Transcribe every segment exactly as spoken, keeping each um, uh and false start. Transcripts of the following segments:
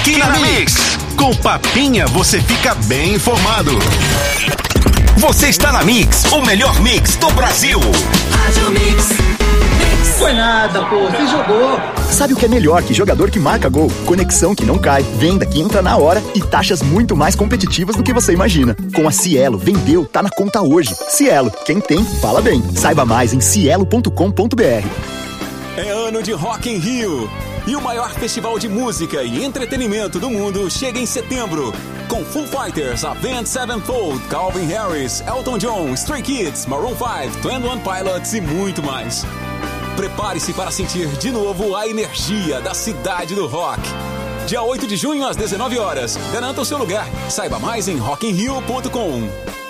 Aqui na Mix, com Papinha você fica bem informado. Você está na Mix, o melhor mix do Brasil. Rádio Mix. Foi nada, pô, você jogou. Sabe o que é melhor que jogador que marca gol? Conexão que não cai, venda que entra na hora e taxas muito mais competitivas do que você imagina. Com a Cielo, vendeu, tá na conta hoje. Cielo, quem tem, fala bem. Saiba mais em cielo ponto com ponto b r. É ano de Rock in Rio. E o maior festival de música e entretenimento do mundo chega em setembro. Com Foo Fighters, Avenged Sevenfold, Calvin Harris, Elton John, Stray Kids, Maroon five, Twenty One Pilots e muito mais. Prepare-se para sentir de novo a energia da cidade do rock. Dia oito de junho às dezenove horas. Garanta o seu lugar. Saiba mais em rock in rio ponto com.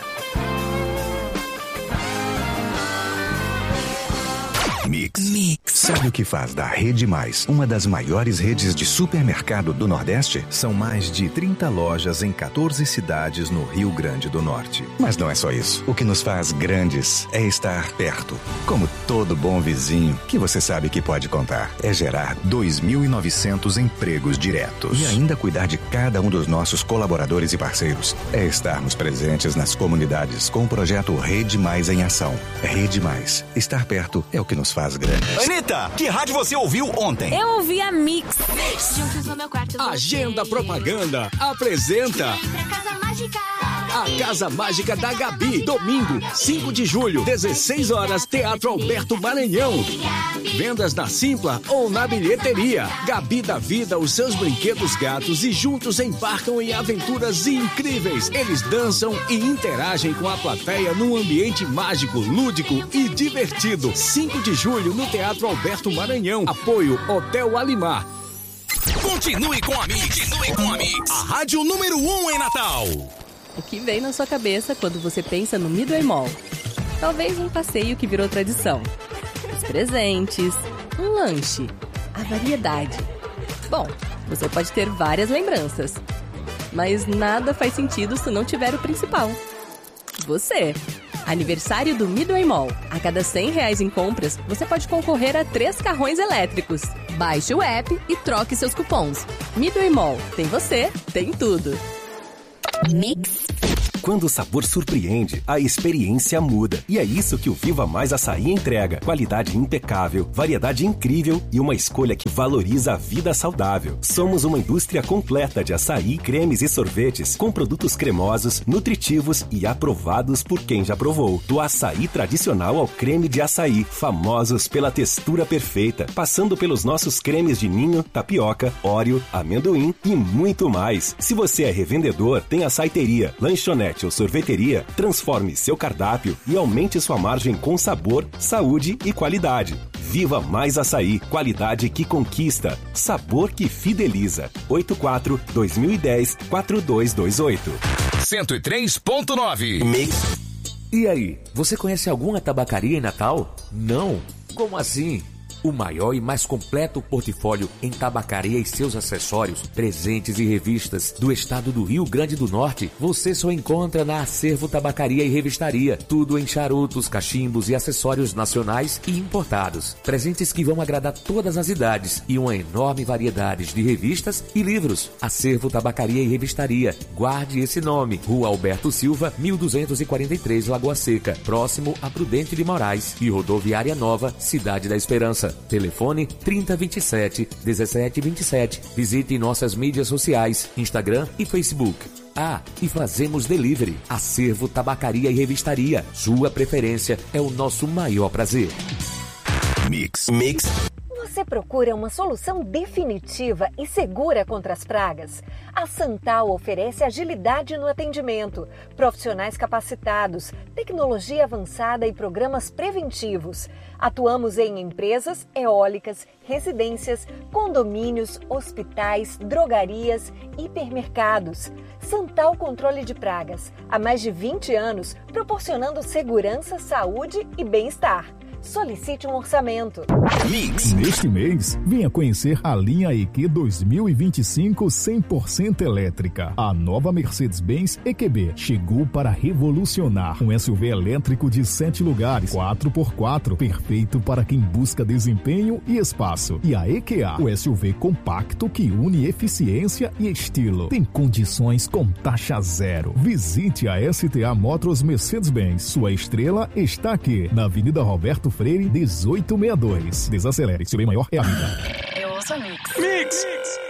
Mix. Mix. Sabe o que faz da Rede Mais uma das maiores redes de supermercado do Nordeste? São mais de trinta lojas em quatorze cidades no Rio Grande do Norte. Mas não é só isso. O que nos faz grandes é estar perto. Como todo bom vizinho que você sabe que pode contar. É gerar dois mil e novecentos empregos diretos. E ainda cuidar de cada um dos nossos colaboradores e parceiros. É estarmos presentes nas comunidades com o projeto Rede Mais em Ação. Rede Mais. Estar perto é o que nos faz grandes. Anitta, que rádio você ouviu ontem? Eu ouvi a Mix. Juntos no meu quarto. Agenda Propaganda apresenta A Casa Mágica da Gabi. Domingo, cinco de julho, dezesseis horas, Teatro Alberto Maranhão. Vendas na Simpla ou na bilheteria. Gabi dá vida aos seus brinquedos gatos e juntos embarcam em aventuras incríveis. Eles dançam e interagem com a plateia num ambiente mágico, lúdico e divertido. cinco de julho no Teatro Alberto Maranhão. Apoio Hotel Alimar. Continue com a Mix. Continue com a Mix. A rádio número um em Natal. O que vem na sua cabeça quando você pensa no Midway Mall? Talvez um passeio que virou tradição. Os presentes, um lanche, a variedade. Bom, você pode ter várias lembranças, mas nada faz sentido se não tiver o principal. Você. Aniversário do Midway Mall. A cada cem reais em compras, você pode concorrer a três carrões elétricos. Baixe o app e troque seus cupons. Midway Mall. Tem você, tem tudo. Mix. Quando o sabor surpreende, a experiência muda. E é isso que o Viva Mais Açaí entrega. Qualidade impecável, variedade incrível e uma escolha que valoriza a vida saudável. Somos uma indústria completa de açaí, cremes e sorvetes com produtos cremosos, nutritivos e aprovados por quem já provou. Do açaí tradicional ao creme de açaí, famosos pela textura perfeita, passando pelos nossos cremes de ninho, tapioca, óreo, amendoim e muito mais. Se você é revendedor, tem açaiteria, lanchonete ou sorveteria, transforme seu cardápio e aumente sua margem com sabor, saúde e qualidade. Viva Mais Açaí, qualidade que conquista, sabor que fideliza. oito quatro, dois mil e dez, quatro dois dois oito. cento e três ponto nove. Mix. E aí, você conhece alguma tabacaria em Natal? Não? Como assim? O maior e mais completo portfólio em tabacaria e seus acessórios, presentes e revistas do estado do Rio Grande do Norte, você só encontra na Acervo Tabacaria e Revistaria. Tudo em charutos, cachimbos e acessórios nacionais e importados. Presentes que vão agradar todas as idades e uma enorme variedade de revistas e livros. Acervo Tabacaria e Revistaria. Guarde esse nome. Rua Alberto Silva, mil duzentos e quarenta e três, Lagoa Seca, próximo a Prudente de Moraes e Rodoviária Nova, Cidade da Esperança. Telefone trinta, vinte e sete, dezessete, vinte e sete. Visite nossas mídias sociais, Instagram e Facebook. Ah, e fazemos delivery. Acervo Tabacaria e Revistaria. Sua preferência é o nosso maior prazer. Mix. Mix. Você procura uma solução definitiva e segura contra as pragas? A Santal oferece agilidade no atendimento, profissionais capacitados, tecnologia avançada e programas preventivos. Atuamos em empresas, eólicas, residências, condomínios, hospitais, drogarias, hipermercados. Santal Controle de Pragas. Há mais de vinte anos, proporcionando segurança, saúde e bem-estar. Solicite um orçamento. Mix. Neste mês, venha conhecer a linha E Q dois mil e vinte e cinco cem por cento elétrica. A nova Mercedes-Benz E Q B chegou para revolucionar. Um S U V elétrico de sete lugares, quatro por quatro, perfeito para quem busca desempenho e espaço. E a E Q A, o S U V compacto que une eficiência e estilo. Tem condições com taxa zero. Visite a S T A Motors Mercedes-Benz. Sua estrela está aqui, na Avenida Roberto Freire, dezoito sessenta e dois. Desacelere, seu bem maior é a vida. Eu ouço a Mix. Mix.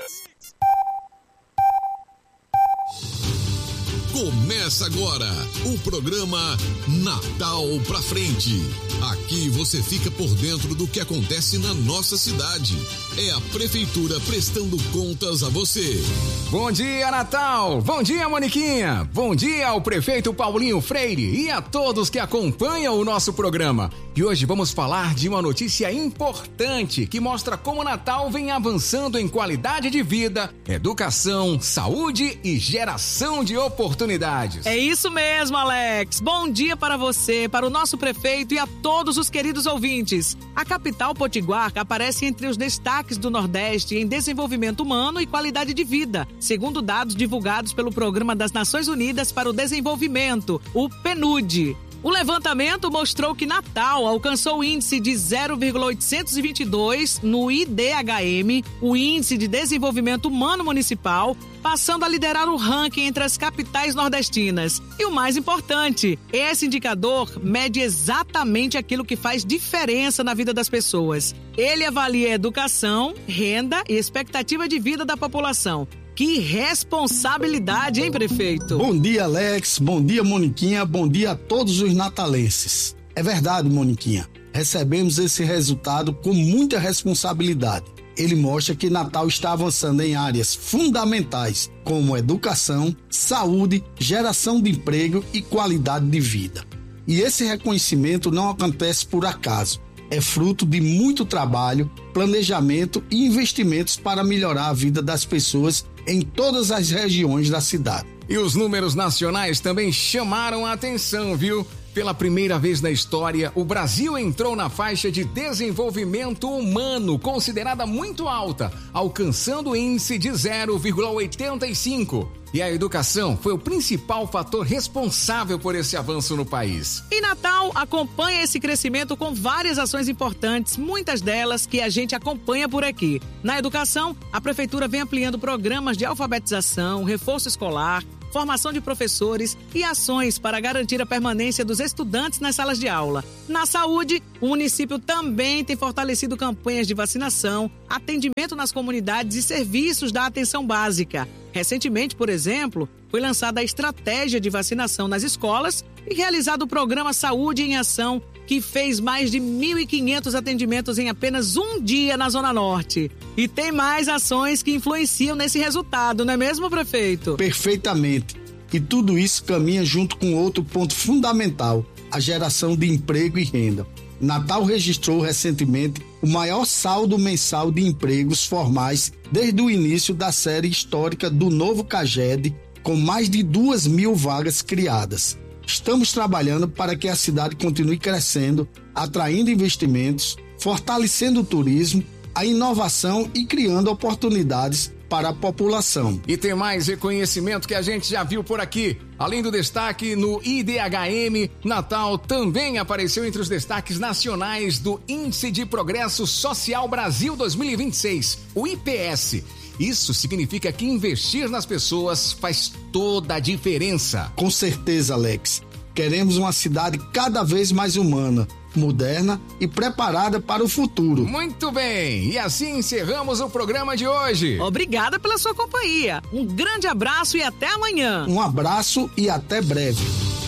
Começa agora o programa Natal pra Frente. Aqui você fica por dentro do que acontece na nossa cidade. É a Prefeitura prestando contas a você. Bom dia, Natal! Bom dia, Moniquinha! Bom dia ao prefeito Paulinho Freire e a todos que acompanham o nosso programa. E hoje vamos falar de uma notícia importante que mostra como o Natal vem avançando em qualidade de vida, educação, saúde e geração de oportunidades. É isso mesmo, Alex! Bom dia para você, para o nosso prefeito e a todos os queridos ouvintes. A capital potiguar aparece entre os destaques do Nordeste em desenvolvimento humano e qualidade de vida, segundo dados divulgados pelo Programa das Nações Unidas para o Desenvolvimento, o PNUD. O levantamento mostrou que Natal alcançou o índice de zero vírgula oitocentos e vinte e dois no I D H M, o Índice de Desenvolvimento Humano Municipal, passando a liderar o ranking entre as capitais nordestinas. E o mais importante, esse indicador mede exatamente aquilo que faz diferença na vida das pessoas. Ele avalia a educação, renda e expectativa de vida da população. Que responsabilidade, hein, prefeito? Bom dia, Alex. Bom dia, Moniquinha. Bom dia a todos os natalenses. É verdade, Moniquinha. Recebemos esse resultado com muita responsabilidade. Ele mostra que Natal está avançando em áreas fundamentais, como educação, saúde, geração de emprego e qualidade de vida. E esse reconhecimento não acontece por acaso. É fruto de muito trabalho, planejamento e investimentos para melhorar a vida das pessoas em todas as regiões da cidade. E os números nacionais também chamaram a atenção, viu? Pela primeira vez na história, o Brasil entrou na faixa de desenvolvimento humano, considerada muito alta, alcançando o índice de zero vírgula oitenta e cinco. E a educação foi o principal fator responsável por esse avanço no país. E Natal acompanha esse crescimento com várias ações importantes, muitas delas que a gente acompanha por aqui. Na educação, a Prefeitura vem ampliando programas de alfabetização, reforço escolar, formação de professores e ações para garantir a permanência dos estudantes nas salas de aula. Na saúde, o município também tem fortalecido campanhas de vacinação, atendimento nas comunidades e serviços da atenção básica. Recentemente, por exemplo, foi lançada a estratégia de vacinação nas escolas e realizado o programa Saúde em Ação, que fez mais de mil e quinhentos atendimentos em apenas um dia na Zona Norte. E tem mais ações que influenciam nesse resultado, não é mesmo, prefeito? Perfeitamente. E tudo isso caminha junto com outro ponto fundamental, a geração de emprego e renda. Natal registrou recentemente o maior saldo mensal de empregos formais desde o início da série histórica do novo CAGED, com mais de duas mil vagas criadas. Estamos trabalhando para que a cidade continue crescendo, atraindo investimentos, fortalecendo o turismo, a inovação e criando oportunidades para a população. E tem mais reconhecimento que a gente já viu por aqui. Além do destaque no I D H M, Natal também apareceu entre os destaques nacionais do Índice de Progresso Social Brasil dois mil e vinte e seis, o I P S. Isso significa que investir nas pessoas faz toda a diferença. Com certeza, Alex. Queremos uma cidade cada vez mais humana, moderna e preparada para o futuro. Muito bem, e assim encerramos o programa de hoje. Obrigada pela sua companhia. Um grande abraço e até amanhã. Um abraço e até breve.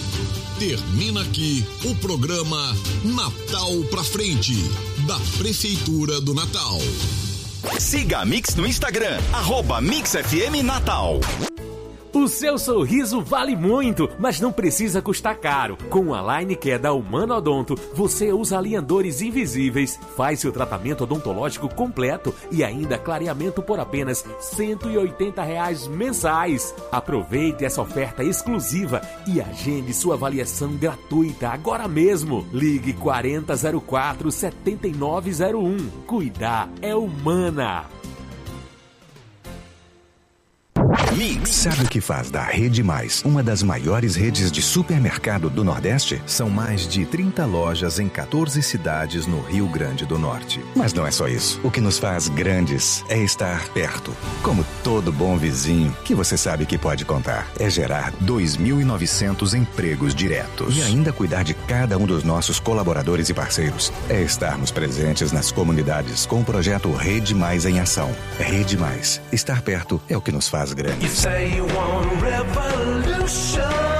Termina aqui o programa Natal pra Frente, da Prefeitura do Natal. Siga a Mix no Instagram, arroba Mix F M Natal. O O seu sorriso vale muito, mas não precisa custar caro. Com a Line Care da Humana Odonto, você usa alinhadores invisíveis, faz seu tratamento odontológico completo e ainda clareamento por apenas cento e oitenta reais mensais. Aproveite essa oferta exclusiva e agende sua avaliação gratuita agora mesmo. Ligue quarenta zero quatro, setenta e nove zero um. Cuidar é Humana. Mix. Sabe o que faz da Rede Mais uma das maiores redes de supermercado do Nordeste? São mais de trinta lojas em quatorze cidades no Rio Grande do Norte. Mas não é só isso. O que nos faz grandes é estar perto. Como todo bom vizinho, que você sabe que pode contar. É gerar dois mil e novecentos empregos diretos. E ainda cuidar de cada um dos nossos colaboradores e parceiros. É estarmos presentes nas comunidades com o projeto Rede Mais em Ação. Rede Mais. Estar perto é o que nos faz grandes. You say you want revolution,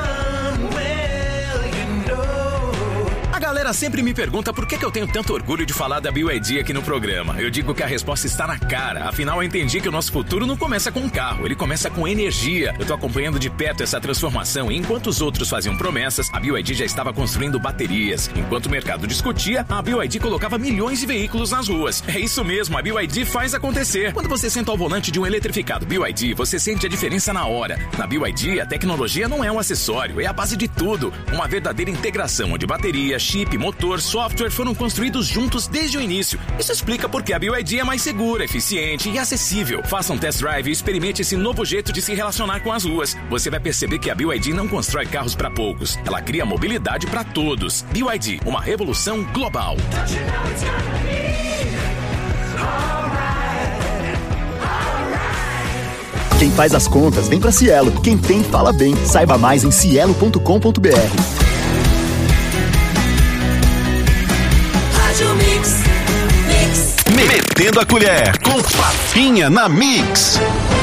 well, you know. A galera sempre me pergunta por que, que eu tenho tanto orgulho de falar da B Y D aqui no programa. Eu digo que a resposta está na cara. Afinal, eu entendi que o nosso futuro não começa com um carro, ele começa com energia. Eu tô acompanhando de perto essa transformação e enquanto os outros faziam promessas, a B Y D já estava construindo baterias. Enquanto o mercado discutia, a B Y D colocava milhões de veículos nas ruas. É isso mesmo, a B Y D faz acontecer. Quando você senta ao volante de um eletrificado B Y D, você sente a diferença na hora. Na B Y D, a tecnologia não é um acessório, é a base de tudo. Uma verdadeira integração onde bateria, chip, motor, software foram construídos juntos desde o início. Isso explica porque a B Y D é mais segura, eficiente e acessível. Faça um test drive e experimente esse novo jeito de se relacionar com as ruas. Você vai perceber que a B Y D não constrói carros para poucos. Ela cria mobilidade para todos. B Y D, uma revolução global. Quem faz as contas vem pra Cielo. Quem tem, fala bem. Saiba mais em cielo ponto com ponto br. Mix, Mix. Metendo a colher com Papinha na Mix.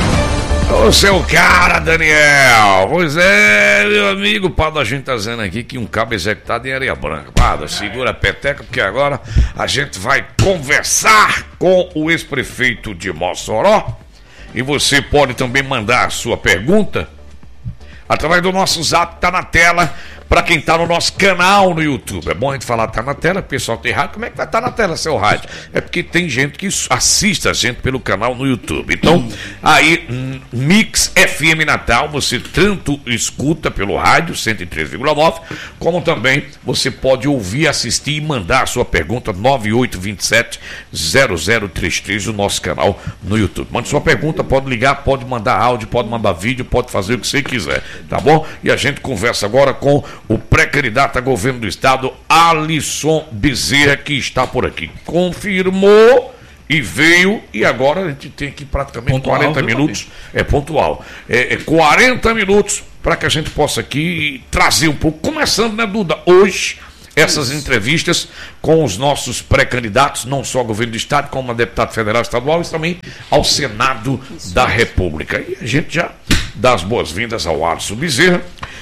Ô seu cara, Daniel. Pois é, meu amigo, o pau da gente tá dizendo aqui que um cabo executado em areia branca. Pada, segura a peteca, porque agora a gente vai conversar com o ex-prefeito de Mossoró. E você pode também mandar a sua pergunta através do nosso zap, tá na tela, para quem tá no nosso canal no YouTube. É bom a gente falar, tá na tela, o pessoal tem rádio. Como é que vai estar tá na tela, seu rádio? É porque tem gente que assiste a gente pelo canal no YouTube. Então, aí, Mix F M Natal, você tanto escuta pelo rádio, cento e três vírgula nove, como também você pode ouvir, assistir e mandar a sua pergunta, nove oito dois sete, zero zero três três, no nosso canal no YouTube. Mande sua pergunta, pode ligar, pode mandar áudio, pode mandar vídeo, pode fazer o que você quiser, tá bom? E a gente conversa agora com o pré-candidato a governo do estado, Alisson Bezerra, que está por aqui. Confirmou e veio, e agora a gente tem aqui praticamente pontual, quarenta minutos. É pontual. É, é quarenta minutos para que a gente possa aqui trazer um pouco, começando, né, Duda, hoje, essas Isso. entrevistas com os nossos pré-candidatos, não só ao governo do estado, como a deputada federal estadual e também ao Senado Isso. da República. E a gente já dá as boas-vindas ao Alisson Bezerra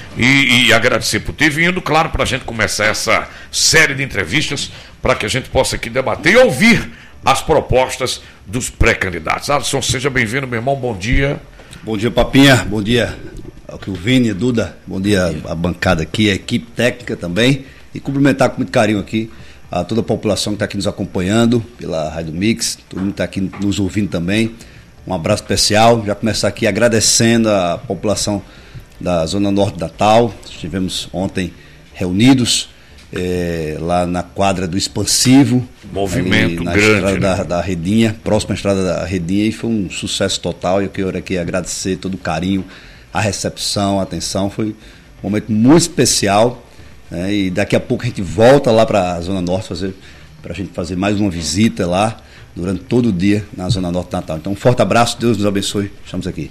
e, e agradecer por ter vindo, claro, para a gente começar essa série de entrevistas para que a gente possa aqui debater e ouvir as propostas dos pré-candidatos. Alisson, seja bem-vindo, meu irmão, bom dia. Bom dia, Papinha, bom dia ao Vini, Duda, bom dia à bancada aqui, a equipe técnica também, e cumprimentar com muito carinho aqui a toda a população que está aqui nos acompanhando pela Rádio Mix, todo mundo está aqui nos ouvindo também. Um abraço especial, já começar aqui agradecendo a população da Zona Norte de Natal. Estivemos ontem reunidos é, lá na quadra do Expansivo. Movimento ali, na grande, estrada né? da, da Redinha, próxima à estrada da Redinha, e foi um sucesso total. E eu quero aqui agradecer todo o carinho, a recepção, a atenção. Foi um momento muito especial, né? E daqui a pouco a gente volta lá para a Zona Norte, para a gente fazer mais uma visita lá durante todo o dia na Zona Norte de Natal. Então, um forte abraço, Deus nos abençoe. Estamos aqui.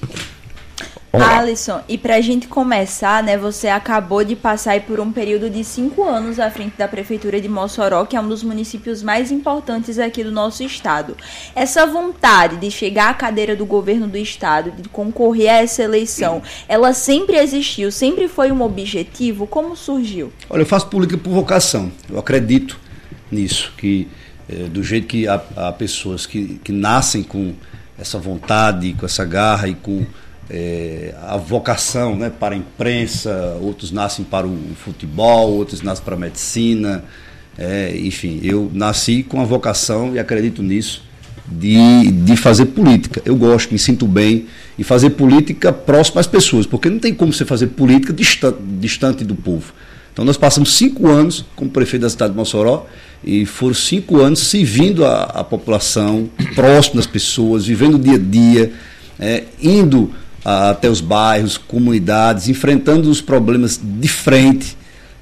Alisson, e pra gente começar, né, você acabou de passar aí por um período de cinco anos à frente da Prefeitura de Mossoró, que é um dos municípios mais importantes aqui do nosso estado. Essa vontade de chegar à cadeira do governo do estado, de concorrer a essa eleição, ela sempre existiu, sempre foi um objetivo? Como surgiu? Olha, eu faço política por vocação. Eu acredito nisso, que é, do jeito que há, há pessoas que, que nascem com essa vontade, com essa garra e com é, a vocação, né, para a imprensa, outros nascem para o futebol, outros nascem para a medicina, é, enfim, eu nasci com a vocação e acredito nisso, de, de fazer política. Eu gosto, me sinto bem em fazer política próxima às pessoas, porque não tem como você fazer política distante, distante do povo. Então nós passamos cinco anos como prefeito da cidade de Mossoró e foram cinco anos servindo a, a população, próximo das pessoas, vivendo o dia a dia, é, indo a, até os bairros, comunidades, enfrentando os problemas de frente,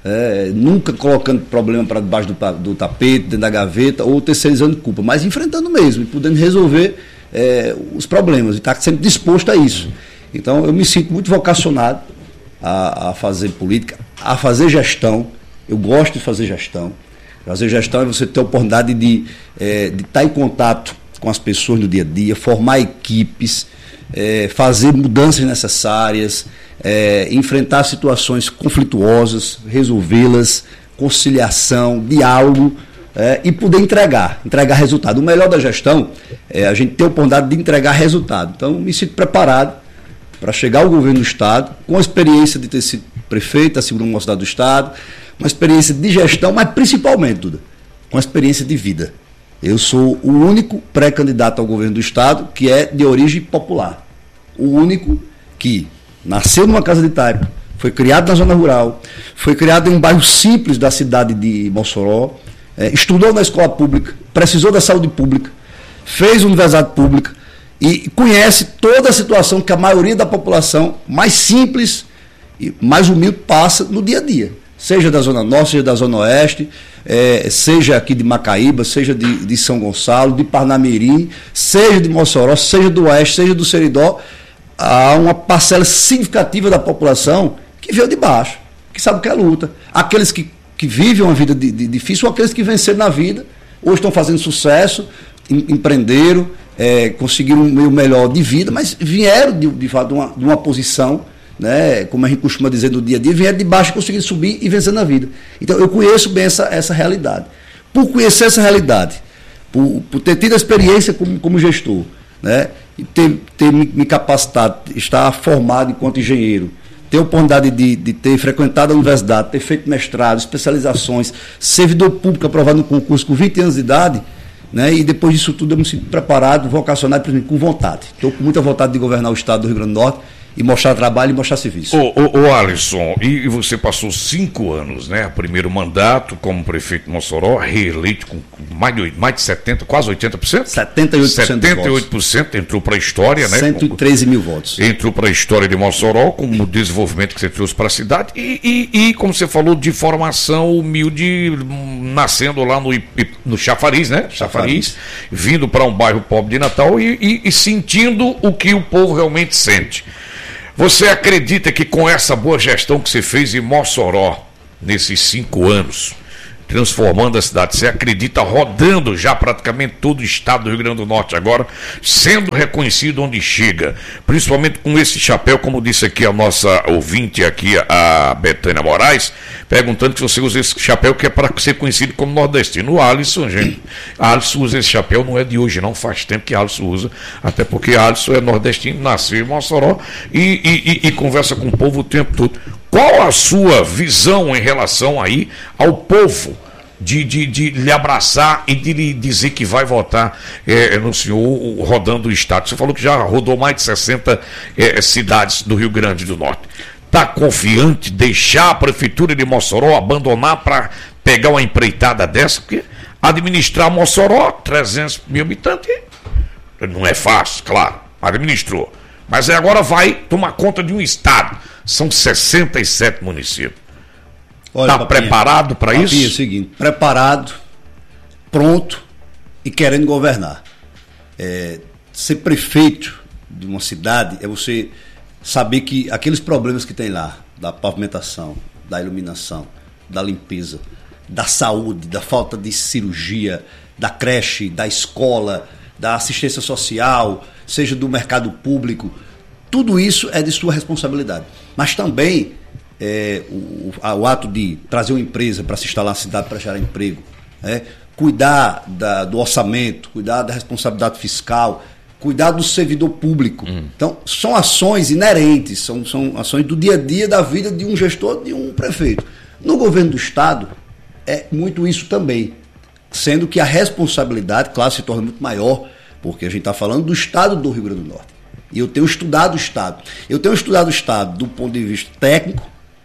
é, nunca colocando problema para debaixo do, do tapete, dentro da gaveta ou terceirizando culpa, mas enfrentando mesmo e podendo resolver é, os problemas e estar sempre disposto a isso. Então eu me sinto muito vocacionado a, a fazer política, a fazer gestão. Eu gosto de fazer gestão. Fazer gestão é você ter a oportunidade de, é, de estar em contato com as pessoas no dia a dia, formar equipes, é, fazer mudanças necessárias, é, enfrentar situações conflituosas, resolvê-las, conciliação, diálogo, é, e poder entregar, entregar resultado. O melhor da gestão é a gente ter a oportunidade de entregar resultado. Então, me sinto preparado para chegar ao governo do Estado, com a experiência de ter sido prefeito, a segunda maior cidade do Estado, uma experiência de gestão, mas principalmente, Duda, uma experiência de vida. Eu sou o único pré-candidato ao governo do Estado que é de origem popular. O único que nasceu numa casa de taipa, foi criado na zona rural, foi criado em um bairro simples da cidade de Mossoró, é, estudou na escola pública, precisou da saúde pública, fez universidade pública, e conhece toda a situação que a maioria da população mais simples e mais humilde passa no dia a dia. Seja da Zona Norte, seja da Zona Oeste, é, seja aqui de Macaíba, seja de, de São Gonçalo, de Parnamirim, seja de Mossoró, seja do Oeste, seja do Seridó, há uma parcela significativa da população que veio de baixo, que sabe o que é luta. Aqueles que, que vivem uma vida de, de, difícil, ou aqueles que venceram na vida, hoje estão fazendo sucesso, em, empreenderam, É, conseguiram um meio melhor de vida, mas vieram de, de, de, uma, de uma posição, né, como a gente costuma dizer no dia a dia, vieram de baixo e conseguiram subir e vencer na vida. Então eu conheço bem essa, essa realidade. Por conhecer essa realidade, por, por ter tido a experiência como, como gestor, né, e ter, ter me, me capacitado, estar formado enquanto engenheiro, ter a oportunidade de, de ter frequentado a universidade, ter feito mestrado, especializações, servidor público aprovado no concurso com vinte anos de idade, né, e depois disso tudo eu me sinto preparado, vocacionado, com vontade. Estou com muita vontade de governar o estado do Rio Grande do Norte e mostrar trabalho e mostrar serviço. Ô, ô, ô Alisson, e, e você passou cinco anos, né? Primeiro mandato como prefeito de Mossoró, reeleito com mais de, mais de setenta, quase oitenta por cento? setenta e oito por cento setenta e oito por cento entrou para a história, né? cento e treze mil votos. Entrou para a história de Mossoró, com o desenvolvimento que você trouxe para a cidade e, e, e, como você falou, de formação humilde, nascendo lá no, no Chafariz, né? Chafariz, vindo para um bairro pobre de Natal e, e, e sentindo o que o povo realmente sente. Você acredita que com essa boa gestão que você fez em Mossoró, nesses cinco anos, transformando a cidade, você acredita rodando já praticamente todo o estado do Rio Grande do Norte agora, sendo reconhecido onde chega, principalmente com esse chapéu, como disse aqui a nossa ouvinte aqui, a Betânia Moraes, perguntando se você usa esse chapéu que é para ser conhecido como nordestino. O Alisson, gente, a Alisson usa esse chapéu, não é de hoje não, faz tempo que a Alisson usa, até porque a Alisson é nordestino, nasceu em Mossoró e, e, e, e conversa com o povo o tempo todo. Qual a sua visão em relação aí ao povo de, de, de lhe abraçar e de lhe dizer que vai votar é, no senhor rodando o estado? Você falou que já rodou mais de sessenta é, cidades do Rio Grande do Norte. Está confiante deixar a prefeitura de Mossoró abandonar para pegar uma empreitada dessa? Porque administrar Mossoró, trezentos mil habitantes, não é fácil, claro, administrou. Mas agora vai tomar conta de um estado. São sessenta e sete municípios. Está preparado para isso? É o seguinte, preparado, pronto e querendo governar. É, ser prefeito de uma cidade é você saber que aqueles problemas que tem lá, da pavimentação, da iluminação, da limpeza, da saúde, da falta de cirurgia, da creche, da escola, da assistência social, seja do mercado público, tudo isso é de sua responsabilidade. Mas também é, o, o ato de trazer uma empresa para se instalar na cidade, para gerar emprego, é, cuidar da, do orçamento, cuidar da responsabilidade fiscal, cuidar do servidor público. Hum. Então, são ações inerentes, são, são ações do dia a dia da vida de um gestor, de um prefeito. No governo do Estado, é muito isso também, sendo que a responsabilidade, claro, se torna muito maior, porque a gente está falando do Estado do Rio Grande do Norte. E eu tenho estudado o Estado. Eu tenho estudado o Estado do ponto de vista técnico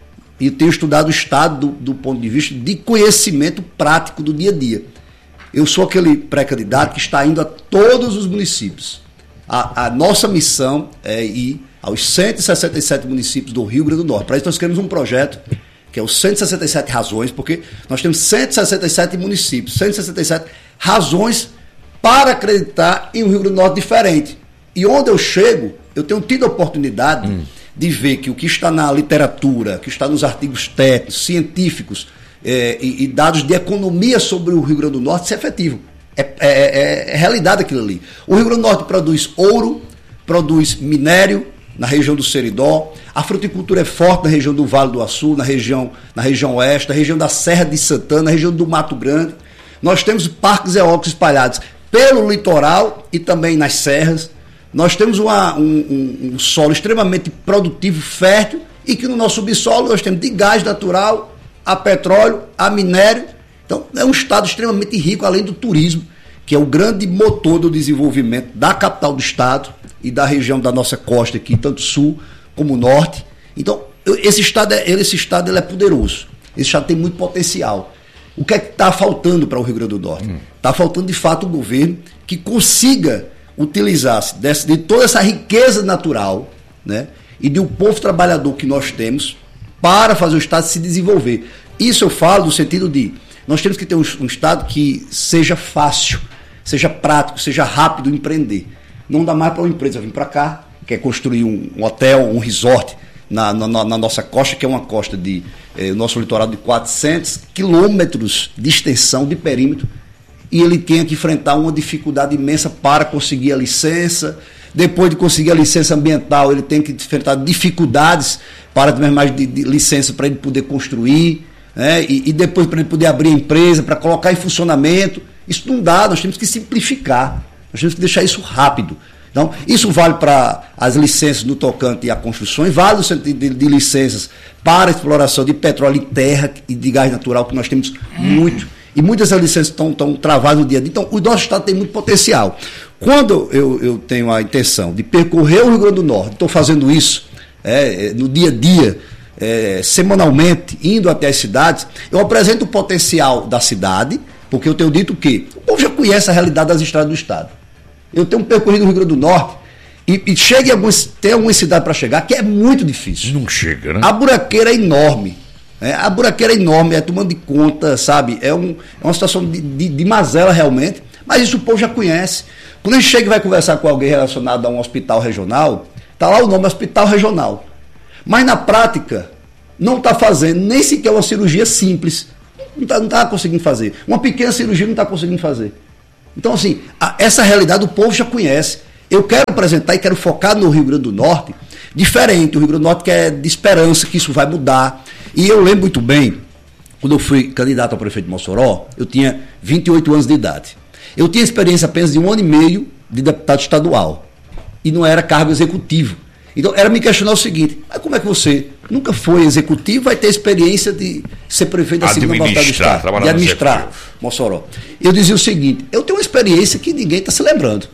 e tenho estudado o Estado do, do ponto de vista de conhecimento prático do dia a dia. Eu sou aquele pré-candidato que está indo a todos os municípios. A, a nossa missão é ir aos cento e sessenta e sete municípios do Rio Grande do Norte. Para isso nós queremos um projeto que é os cento e sessenta e sete razões, porque nós temos cento e sessenta e sete municípios, cento e sessenta e sete razões para acreditar em um Rio Grande do Norte diferente. E onde eu chego, eu tenho tido a oportunidade hum. de ver que o que está na literatura, que está nos artigos técnicos, científicos é, e, e dados de economia sobre o Rio Grande do Norte, isso é efetivo. É, é, é, é realidade aquilo ali. O Rio Grande do Norte produz ouro, produz minério na região do Seridó, a fruticultura é forte na região do Vale do Açu, na região, na região oeste, na região da Serra de Santana, na região do Mato Grande. Nós temos parques eólicos espalhados pelo litoral e também nas serras. Nós temos uma, um, um, um solo extremamente produtivo, fértil, e que no nosso subsolo nós temos de gás natural, a petróleo, a minério. Então, é um estado extremamente rico, além do turismo, que é o grande motor do desenvolvimento da capital do estado e da região da nossa costa aqui, tanto sul como norte. Então, esse estado é, esse estado ele é poderoso. Esse estado tem muito potencial. O que é que está faltando para o Rio Grande do Norte? Está hum. faltando, de fato, um governo que consiga utilizar-se de, de toda essa riqueza natural, né, e de um povo trabalhador que nós temos para fazer o Estado se desenvolver. Isso eu falo no sentido de nós temos que ter um, um Estado que seja fácil, seja prático, seja rápido empreender. Não dá mais para uma empresa vir para cá, quer construir um, um hotel, um resort na, na, na nossa costa, que é uma costa de eh, o nosso litoral de quatrocentos quilômetros de extensão de perímetro, e ele tenha que enfrentar uma dificuldade imensa para conseguir a licença. Depois de conseguir a licença ambiental, ele tem que enfrentar dificuldades para ter mais de, de licença para ele poder construir, né? e, e depois para ele poder abrir a empresa, para colocar em funcionamento. Isso não dá, nós temos que simplificar, nós temos que deixar isso rápido. Então, isso vale para as licenças no tocante à construção, vale no sentido de, de licenças para a exploração de petróleo em terra e de gás natural, que nós temos muito. E muitas das licenças estão, estão travadas no dia a dia. Então, o nosso estado tem muito potencial. Quando eu, eu tenho a intenção de percorrer o Rio Grande do Norte, estou fazendo isso é, no dia a dia, é, semanalmente, indo até as cidades, eu apresento o potencial da cidade, porque eu tenho dito que o povo já conhece a realidade das estradas do estado. Eu tenho percorrido o Rio Grande do Norte e, e chega em algumas, tem algumas cidades para chegar que é muito difícil. Não chega, né? A buraqueira é enorme. É, a buraqueira é enorme, é tomando de conta, sabe? É, um, é uma situação de, de, de mazela realmente, mas isso o povo já conhece. Quando a gente chega e vai conversar com alguém relacionado a um hospital regional, está lá o nome Hospital Regional. Mas na prática, não está fazendo nem sequer uma cirurgia simples. Não está não tá conseguindo fazer. Uma pequena cirurgia não está conseguindo fazer. Então, assim, a, essa realidade o povo já conhece. Eu quero apresentar e quero focar no Rio Grande do Norte diferente. O Rio Grande do Norte quer de esperança que isso vai mudar. E eu lembro muito bem, quando eu fui candidato a prefeito de Mossoró, eu tinha vinte e oito anos de idade. Eu tinha experiência apenas de um ano e meio de deputado estadual. E não era cargo executivo. Então, era me questionar o seguinte, mas como é que você nunca foi executivo, vai ter experiência de ser prefeito da segunda volta do estado, de administrar Mossoró? Eu dizia o seguinte, eu tenho uma experiência que ninguém está se lembrando.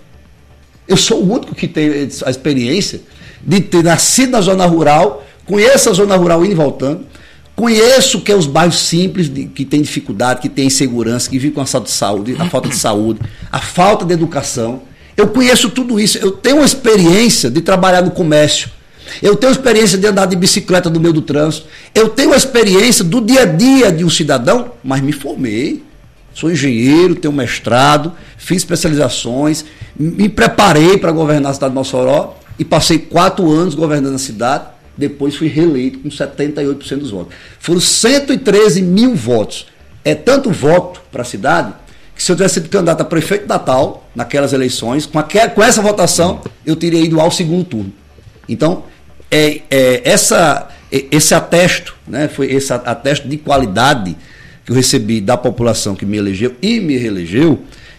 Eu sou o único que tem a experiência de ter nascido na zona rural, conheço a zona rural indo e voltando, conheço que é os bairros simples, de, que tem dificuldade, que tem insegurança, que vivem com a falta de saúde, a falta de saúde, a falta de educação. Eu conheço tudo isso. Eu tenho uma experiência de trabalhar no comércio. Eu tenho experiência de andar de bicicleta no meio do trânsito. Eu tenho a experiência do dia a dia de um cidadão, mas me formei. Sou engenheiro, tenho mestrado, fiz especializações, me preparei para governar a cidade de Mossoró e passei quatro anos governando a cidade. Depois fui reeleito com setenta e oito por cento dos votos. Foram cento e treze mil votos. É tanto voto para a cidade que se eu tivesse sido candidato a prefeito de Natal, naquelas eleições, com, aquela, com essa votação, eu teria ido ao segundo turno. Então, é, é, essa, é, esse atesto, né, foi esse atesto de qualidade que eu recebi da população que me elegeu e me reelegeu,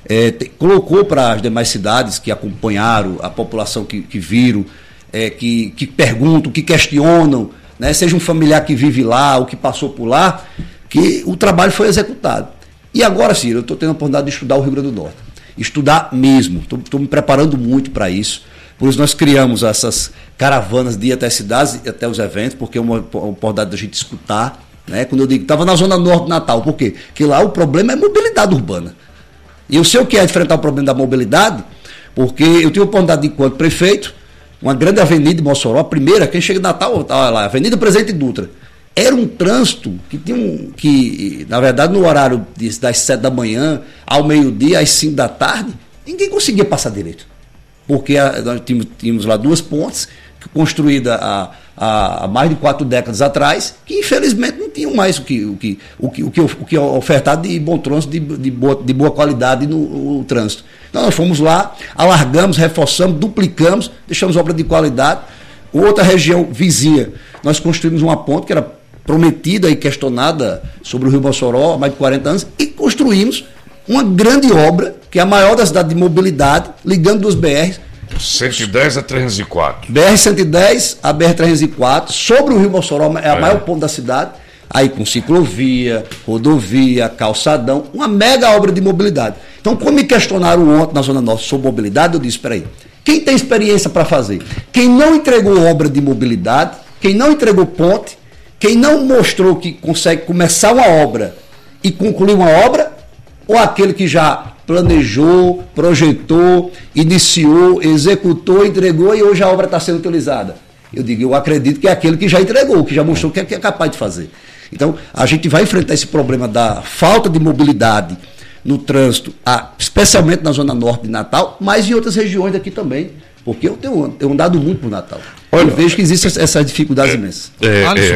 é, te, colocou para as demais cidades que acompanharam, a população que, que viram, é, que, que perguntam, que questionam, né, seja um familiar que vive lá ou que passou por lá, que o trabalho foi executado. E agora, Ciro, eu estou tendo a oportunidade de estudar o Rio Grande do Norte. Estudar mesmo, estou me preparando muito para isso. Por isso nós criamos essas caravanas de ir até as cidades, até os eventos, porque é uma, uma oportunidade da gente escutar. Né? Quando eu digo que estava na zona norte de Natal, por quê? Porque lá o problema é mobilidade urbana. E eu sei o que é enfrentar o problema da mobilidade, porque eu tive a oportunidade de, enquanto prefeito, uma grande avenida de Mossoró, a primeira, quem chega de Natal, tá lá, Avenida Presidente Dutra. Era um trânsito que tinha um, que, na verdade, no horário de, das sete da manhã ao meio-dia, às cinco da tarde, ninguém conseguia passar direito. Porque a, nós tínhamos, tínhamos lá duas pontes, construídas há, há mais de quatro décadas atrás, que infelizmente não tinham mais o que, o que, o que, o que, o que ofertado de bom trânsito, de, de, boa, de boa qualidade no, no trânsito. Então nós fomos lá, alargamos, reforçamos, duplicamos, deixamos obra de qualidade. Outra região vizinha, nós construímos uma ponte que era prometida e questionada sobre o Rio Mossoró há mais de quarenta anos, e construímos uma grande obra, que é a maior da cidade de mobilidade, ligando duas B Rs. cento e dez a trezentos e quatro. B R cento e dez a B R trezentos e quatro, sobre o Rio Mossoró, é a é. maior ponto da cidade, aí com ciclovia, rodovia, calçadão, uma mega obra de mobilidade. Então, quando me questionaram ontem na Zona Norte sobre mobilidade, eu disse, espera aí, quem tem experiência para fazer? Quem não entregou obra de mobilidade, quem não entregou ponte, quem não mostrou que consegue começar uma obra e concluir uma obra, ou aquele que já planejou, projetou, iniciou, executou, entregou e hoje a obra está sendo utilizada? Eu digo, eu acredito que é aquele que já entregou, que já mostrou que é, que é capaz de fazer. Então, a gente vai enfrentar esse problema da falta de mobilidade no trânsito, especialmente na Zona Norte de Natal, mas em outras regiões daqui também, porque eu tenho, tenho andado muito por Natal. Olha, eu vejo que existem essas dificuldades é, imensas. É, Alisson, é,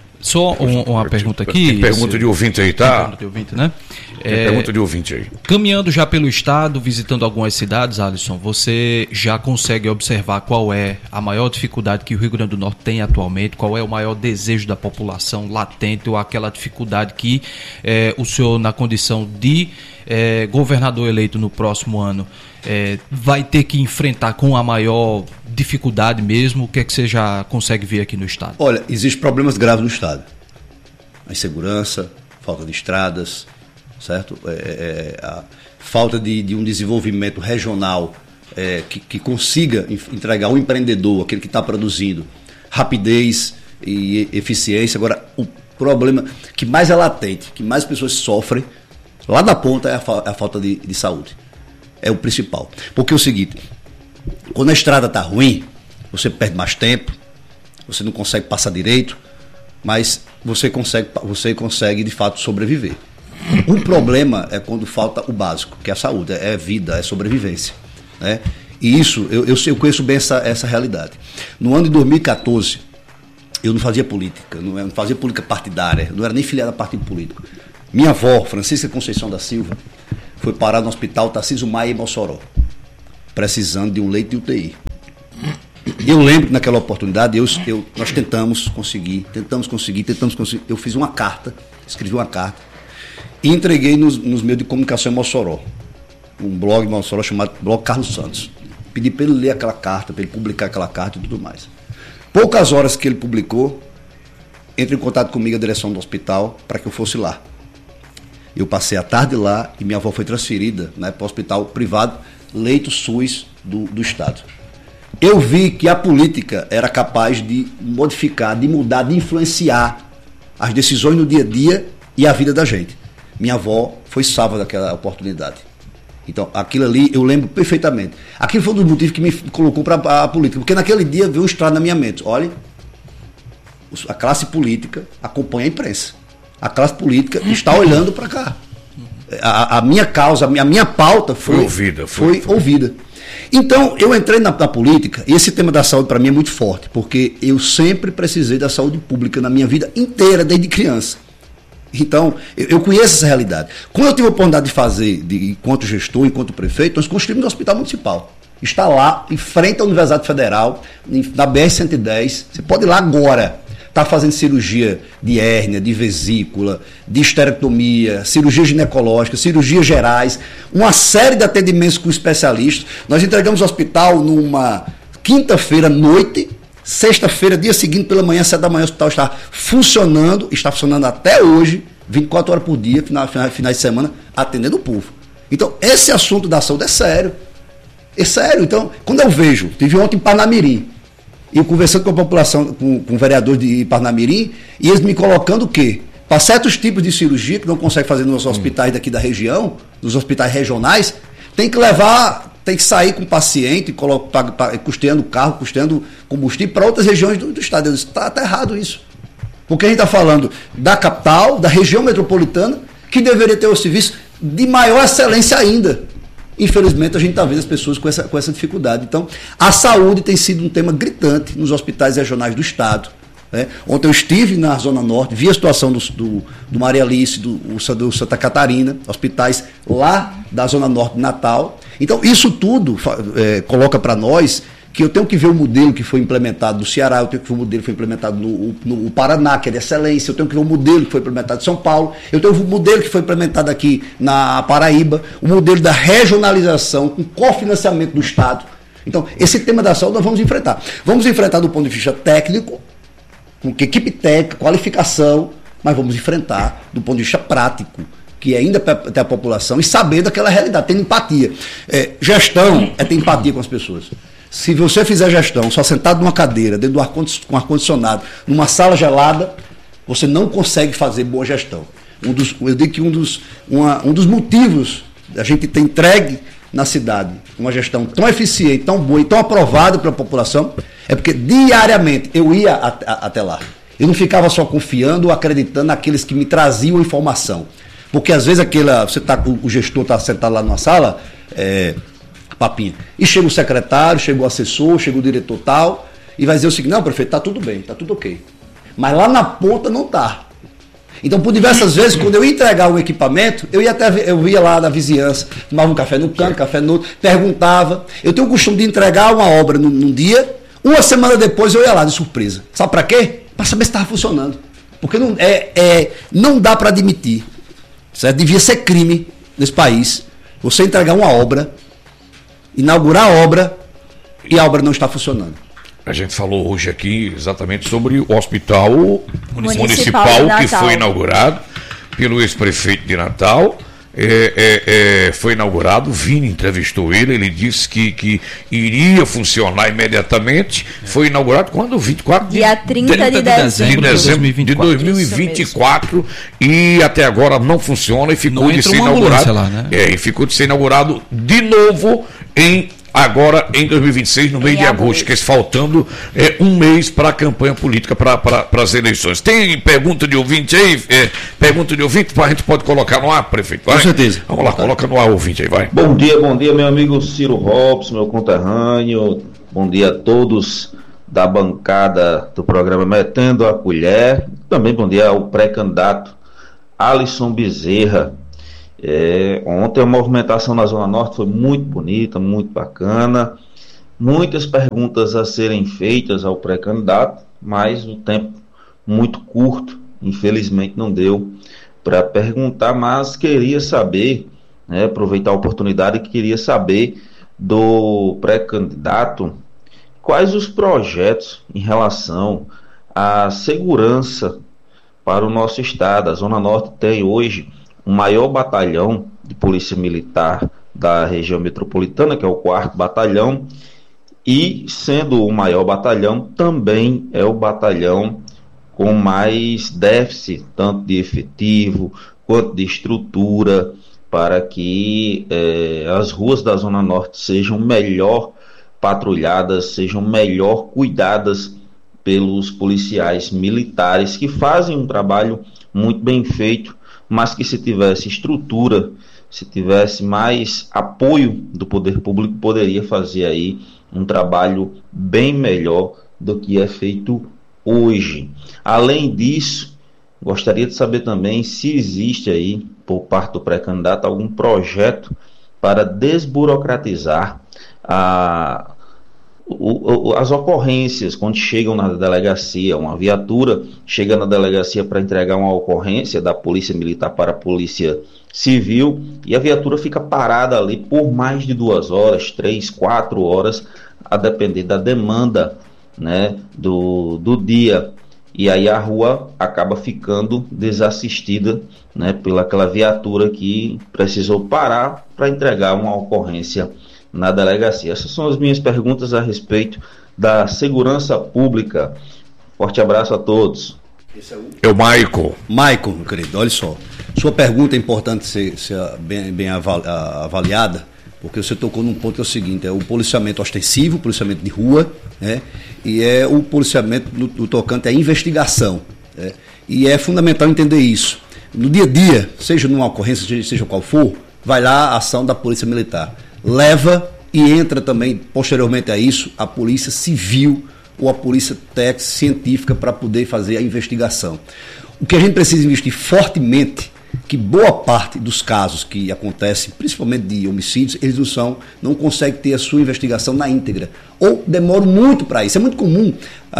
só um, uma pergunta aqui. Tem pergunta de ouvinte aí, tá? Pergunta de ouvinte, né? Tem é, pergunta de ouvinte aí. Caminhando já pelo estado, visitando algumas cidades, Alisson, você já consegue observar qual é a maior dificuldade que o Rio Grande do Norte tem atualmente, qual é o maior desejo da população latente ou aquela dificuldade que é, o senhor, na condição de é, governador eleito no próximo ano, é, vai ter que enfrentar com a maior dificuldade mesmo? O que é que você já consegue ver aqui no estado? Olha, existem problemas graves no estado. A insegurança, falta de estradas, certo? É, é, a falta de, de um desenvolvimento regional é, que, que consiga entregar ao empreendedor, aquele que está produzindo, rapidez e eficiência. Agora, o problema que mais é latente, que mais pessoas sofrem, lá na ponta, é a, fa- a falta de, de saúde. É o principal. Porque é o seguinte, quando a estrada está ruim, você perde mais tempo, você não consegue passar direito, mas você consegue, você consegue de fato sobreviver. O problema é quando falta o básico, que é a saúde, é vida, é sobrevivência. Né? E isso, eu, eu, eu conheço bem essa, essa realidade. No ano de dois mil e catorze, eu não fazia política, não, não fazia política partidária, não era nem filiado a partido político. Minha avó, Francisca Conceição da Silva, foi parar no hospital Tarcísio Maia em Mossoró, precisando de um leito de U T I. Eu lembro que naquela oportunidade, eu, eu, nós tentamos conseguir, tentamos conseguir, tentamos conseguir. Eu fiz uma carta, escrevi uma carta, e entreguei nos, nos meios de comunicação em Mossoró, um blog em Mossoró chamado Blog Carlos Santos. Pedi para ele ler aquela carta, para ele publicar aquela carta e tudo mais. Poucas horas que ele publicou, entrou em contato comigo a direção do hospital para que eu fosse lá. Eu passei a tarde lá e minha avó foi transferida, né, para o hospital privado, leito SUS do, do estado. Eu vi que a política era capaz de modificar, de mudar, de influenciar as decisões no dia a dia e a vida da gente. Minha avó foi salva daquela oportunidade. Então, aquilo ali eu lembro perfeitamente. Aquilo foi um dos motivos que me colocou para a política, porque naquele dia veio um estrado na minha mente. Olha, a classe política acompanha a imprensa. A classe política está olhando para cá. A, a minha causa, a minha, a minha pauta foi, foi ouvida. Foi, foi ouvida. Então, eu entrei na, na política, e esse tema da saúde para mim é muito forte, porque eu sempre precisei da saúde pública na minha vida inteira, desde criança. Então, eu, eu conheço essa realidade. Quando eu tive a oportunidade de fazer, de, enquanto gestor, enquanto prefeito, nós construímos um hospital municipal. Está lá, em frente à Universidade Federal, na B R cento e dez. Você pode ir lá agora. está fazendo cirurgia de hérnia, de vesícula, de esterectomia, cirurgia ginecológica, cirurgias gerais, uma série de atendimentos com especialistas. Nós entregamos o hospital numa quinta-feira à noite, sexta-feira, dia seguinte, pela manhã, sete da manhã, o hospital está funcionando, está funcionando até hoje, vinte e quatro horas por dia, finais final de semana, atendendo o povo. Então, esse assunto da saúde é sério. É sério. Então, quando eu vejo, tive ontem em Parnamirim, e eu conversando com a população, com, com vereadores de Parnamirim, e eles me colocando o quê? Para certos tipos de cirurgia que não consegue fazer nos hum. hospitais daqui da região, nos hospitais regionais, tem que levar, tem que sair com o paciente, coloca, custeando carro, custeando combustível para outras regiões do, do estado. Está tá errado isso. Porque a gente está falando da capital, da região metropolitana, que deveria ter o serviço de maior excelência ainda. Infelizmente, a gente está vendo as pessoas com essa, com essa dificuldade. Então, a saúde tem sido um tema gritante nos hospitais regionais do estado. Né? Ontem eu estive na Zona Norte, vi a situação do, do, do Maria Alice, do, do Santa Catarina, hospitais lá da Zona Norte de Natal. Então, isso tudo é, coloca para nós que eu tenho que ver o modelo que foi implementado no Ceará, eu tenho que ver o modelo que foi implementado no, no, no Paraná, que é de excelência, eu tenho que ver o modelo que foi implementado em São Paulo, eu tenho que ver o modelo que foi implementado aqui na Paraíba, o modelo da regionalização com cofinanciamento do Estado. Então, esse tema da saúde nós vamos enfrentar. Vamos enfrentar do ponto de vista técnico, com equipe técnica, qualificação, mas vamos enfrentar do ponto de vista prático, que é ainda até a população, e saber daquela realidade, tendo empatia. É, gestão é ter empatia com as pessoas. Se você fizer gestão só sentado numa cadeira, dentro do ar, com ar-condicionado, numa sala gelada, você não consegue fazer boa gestão. Um dos, eu digo que um dos, uma, um dos motivos da gente ter entregue na cidade uma gestão tão eficiente, tão boa e tão aprovada pela população, é porque diariamente eu ia a, a, até lá. Eu não ficava só confiando ou acreditando naqueles que me traziam a informação. Porque às vezes aquela, você tá, o, o gestor está sentado lá numa sala, é, papinha. E chega o secretário, chega o assessor, chega o diretor tal, e vai dizer o seguinte: não, prefeito, está tudo bem, está tudo ok. Mas lá na ponta não está. Então, por diversas vezes, quando eu ia entregar o equipamento, eu ia até eu ia lá na vizinhança, tomava um café no canto, café no outro, perguntava. Eu tenho o costume de entregar uma obra num, num dia, uma semana depois eu ia lá de surpresa. Sabe para quê? Para saber se estava funcionando. Porque não, é, é, não dá para admitir, certo? Devia ser crime nesse país você entregar uma obra, inaugurar a obra e a obra não está funcionando. A gente falou hoje aqui exatamente sobre o hospital municipal, municipal que foi inaugurado pelo ex-prefeito de Natal. É, é, é, foi inaugurado, o Vini entrevistou ele, ele disse que, que iria funcionar imediatamente. Foi inaugurado quando? vinte e quatro dia trinta de dezembro de dois mil e vinte e quatro, e até agora não funciona e ficou não de ser inaugurado lá, né? é, e ficou de ser inaugurado de novo em agora em dois mil e vinte e seis, no mês de agosto, que é faltando é, um mês para a campanha política, para as eleições. Tem pergunta de ouvinte aí? É, pergunta de ouvinte, a gente pode colocar no ar, prefeito? Vai? Com certeza. Vamos lá, coloca no ar, ouvinte aí, vai. Bom dia, bom dia, meu amigo Ciro Robson, meu conterrâneo. Bom dia a todos da bancada do programa Metendo a Colher. Também bom dia ao pré-candidato Alisson Bezerra. É, ontem a movimentação na Zona Norte foi muito bonita, muito bacana, muitas perguntas a serem feitas ao pré-candidato, mas o tempo muito curto, infelizmente não deu para perguntar, mas queria saber, né, aproveitar a oportunidade e queria saber do pré-candidato quais os projetos em relação à segurança para o nosso estado. A Zona Norte tem hoje o maior batalhão de polícia militar da região metropolitana, que é o quarto batalhão, e sendo o maior batalhão, também é o batalhão com mais déficit, tanto de efetivo quanto de estrutura, para que eh, as ruas da Zona Norte sejam melhor patrulhadas, sejam melhor cuidadas pelos policiais militares, que fazem um trabalho muito bem feito, mas que se tivesse estrutura, se tivesse mais apoio do poder público, poderia fazer aí um trabalho bem melhor do que é feito hoje. Além disso, gostaria de saber também se existe aí, por parte do pré-candidato, algum projeto para desburocratizar a, o, o, as ocorrências, quando chegam na delegacia, uma viatura chega na delegacia para entregar uma ocorrência da Polícia Militar para a Polícia Civil, e a viatura fica parada ali por mais de duas horas, três, quatro horas, a depender da demanda, né, do, do dia. E aí a rua acaba ficando desassistida, né, pelaquela viatura que precisou parar para entregar uma ocorrência na delegacia. Essas são as minhas perguntas a respeito da segurança pública. Forte abraço a todos. Esse é o... Eu, Maico. Maico, meu querido, olha só. Sua pergunta é importante ser, ser bem, bem avaliada, porque você tocou num ponto que é o seguinte: é o policiamento ostensivo, o policiamento de rua, né, e é o policiamento no, no tocante à investigação. Né, e é fundamental entender isso. No dia a dia, seja numa ocorrência, seja, seja qual for, vai lá a ação da Polícia Militar. Leva e entra também, posteriormente a isso, a Polícia Civil ou a Polícia Técnica Científica para poder fazer a investigação. O que a gente precisa investir fortemente, que boa parte dos casos que acontecem, principalmente de homicídios, eles não são, não conseguem ter a sua investigação na íntegra, ou demoram muito para isso. É muito comum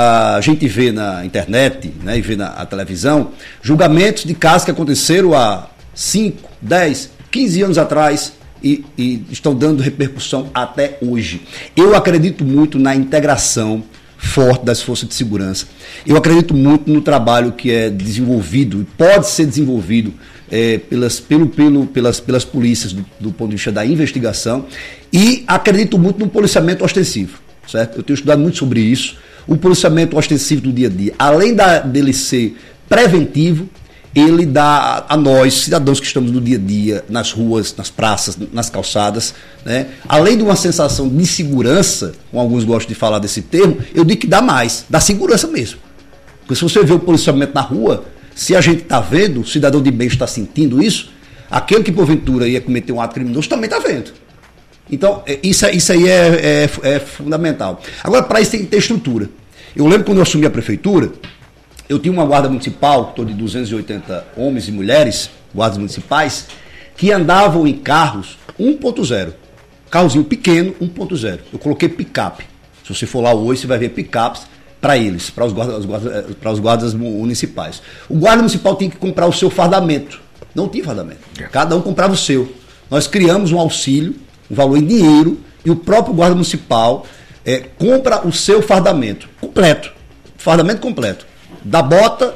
a gente ver na internet, né, e ver na a televisão, julgamentos de casos que aconteceram há cinco, dez, quinze anos atrás, E, e estão dando repercussão até hoje. Eu acredito muito na integração forte das forças de segurança. Eu acredito muito no trabalho que é desenvolvido, pode ser desenvolvido é, pelas, pelo, pelo, pelas, pelas polícias do, do ponto de vista da investigação, e acredito muito no policiamento ostensivo, certo? Eu tenho estudado muito sobre isso. O policiamento ostensivo do dia a dia, além da, dele ser preventivo, ele dá a nós, cidadãos que estamos no dia a dia, nas ruas, nas praças, nas calçadas, né, além de uma sensação de segurança, como alguns gostam de falar desse termo, eu digo que dá mais, dá segurança mesmo. Porque se você vê o policiamento na rua, se a gente está vendo, o cidadão de bem está sentindo isso, aquele que porventura ia cometer um ato criminoso também está vendo. Então, isso, isso aí é, é, é fundamental. Agora, para isso tem que ter estrutura. Eu lembro quando eu assumi a prefeitura, eu tinha uma guarda municipal, de duzentos e oitenta homens e mulheres, guardas municipais, que andavam em carros um ponto zero. Carrozinho pequeno, um ponto zero. Eu coloquei picape. Se você for lá hoje, você vai ver picapes para eles, para os guardas, guardas, para os guardas municipais. O guarda municipal tinha que comprar o seu fardamento. Não tinha fardamento. Cada um comprava o seu. Nós criamos um auxílio, um valor em dinheiro, e o próprio guarda municipal é, compra o seu fardamento completo. Fardamento completo. Da bota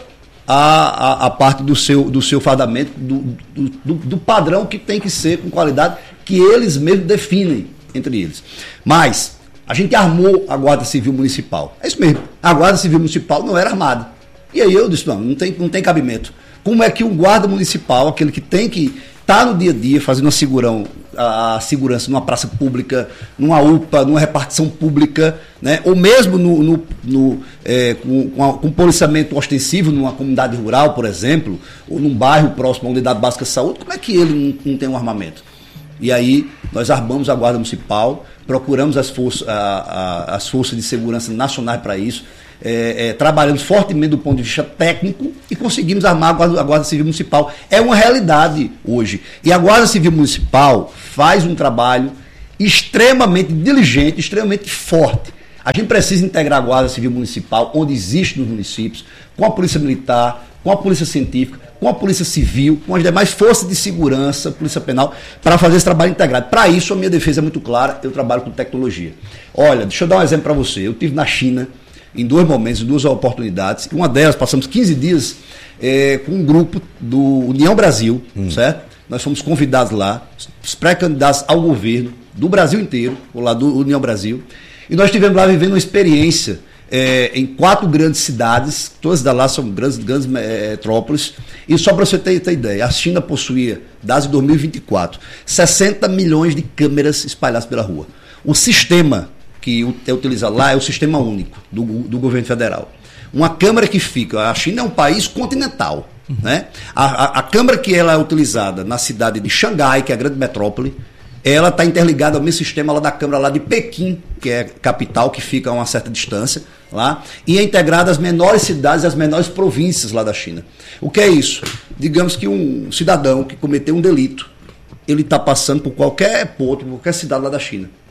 a, a, a parte do seu, do seu fardamento, do, do, do padrão que tem que ser, com qualidade, que eles mesmos definem entre eles. Mas a gente armou a Guarda Civil Municipal. É isso mesmo. A Guarda Civil Municipal não era armada. E aí eu disse, não, não tem, não tem cabimento. Como é que um guarda municipal, aquele que tem que estar no dia a dia fazendo a, segurão, a, a segurança numa praça pública, numa U P A, numa repartição pública, né, ou mesmo no, no, no, é, com, com, a, com policiamento ostensivo numa comunidade rural, por exemplo, ou num bairro próximo à unidade básica de saúde, como é que ele não, não tem um armamento? E aí nós armamos a Guarda Municipal, procuramos as forças, a, a, as forças de segurança nacionais para isso, é, é, trabalhamos fortemente do ponto de vista técnico e conseguimos armar a Guarda, a Guarda Civil Municipal. É uma realidade hoje. E a Guarda Civil Municipal faz um trabalho extremamente diligente, extremamente forte. A gente precisa integrar a Guarda Civil Municipal, onde existe nos municípios, com a Polícia Militar, com a Polícia Científica, com a Polícia Civil, com as demais forças de segurança, Polícia Penal, para fazer esse trabalho integrado. Para isso, a minha defesa é muito clara, eu trabalho com tecnologia. Olha, deixa eu dar um exemplo para você. Eu estive na China em dois momentos, em duas oportunidades. Uma delas, passamos quinze dias é, com um grupo do União Brasil, hum. certo? Nós fomos convidados lá, os pré-candidatos ao governo do Brasil inteiro, lá do União Brasil, e nós estivemos lá vivendo uma experiência é, em quatro grandes cidades, todas da lá são grandes, grandes metrópoles, e só para você ter, ter ideia, a China possuía, dados de dois mil e vinte e quatro, sessenta milhões de câmeras espalhadas pela rua. O sistema que é utilizado lá é o sistema único do, do governo federal. Uma câmera que fica... A China é um país continental. Uhum. Né? A, a, a câmera que ela é utilizada na cidade de Xangai, que é a grande metrópole, ela está interligada ao mesmo sistema lá da câmera lá de Pequim, que é capital, que fica a uma certa distância, lá, e é integrada às menores cidades e às menores províncias lá da China. O que é isso? Digamos que um cidadão que cometeu um delito, ele está passando por qualquer ponto, por qualquer cidade lá da China.